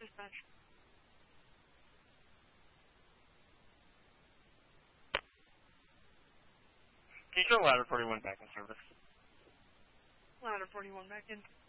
Dispatch. Can you show Ladder 41 back in service? Ladder 41 back in.